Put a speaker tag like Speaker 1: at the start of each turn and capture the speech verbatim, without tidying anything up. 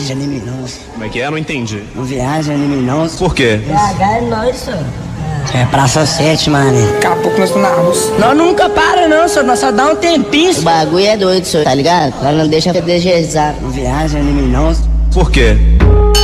Speaker 1: viaja em mim não.
Speaker 2: Como é que é? Não entendi.
Speaker 1: Não viaja em mim não.
Speaker 2: Por quê?
Speaker 3: B H é nóis, senhor.
Speaker 1: É Praça sete, mano.
Speaker 4: Daqui a pouco nós estamos na Rússia.
Speaker 1: Nós nunca para não, senhor. Nós só dá um tempinho.
Speaker 3: O bagulho é doido, senhor, tá ligado? Nós não deixa deslizar.
Speaker 1: Não viaja em mim não.
Speaker 2: Por quê?